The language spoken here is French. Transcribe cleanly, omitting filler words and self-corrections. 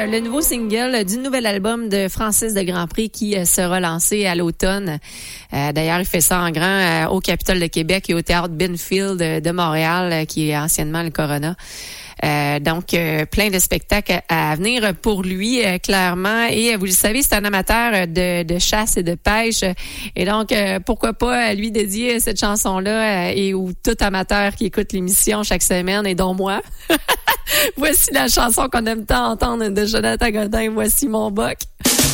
le nouveau single du nouvel album de Francis de Grandpré qui sera lancé à l'automne. D'ailleurs, il fait ça en grand au Capitole de Québec et au Théâtre Binfield de Montréal, qui est anciennement le Corona. Donc, plein de spectacles à venir pour lui, clairement. Et vous le savez, c'est un amateur de chasse et de pêche. Et donc, pourquoi pas lui dédier cette chanson-là et ou tout amateur qui écoute l'émission chaque semaine, et dont moi. Voici la chanson qu'on aime tant entendre de Jonathan Godin, Voici mon boc.